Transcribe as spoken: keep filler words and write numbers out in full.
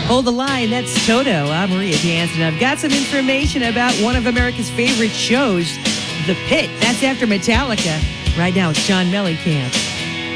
Hold the line. That's Toto. I'm Maria Danson. I've got some information about one of America's favorite shows, The Pit. That's after Metallica. Right now, it's John Mellencamp.